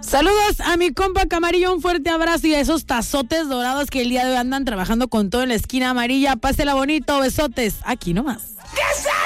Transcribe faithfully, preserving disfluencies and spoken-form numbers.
Saludos a mi compa Camarillo, un fuerte abrazo y a esos tazotes dorados que el día de hoy andan trabajando con todo en la esquina amarilla. Pásela bonito, besotes, aquí nomás.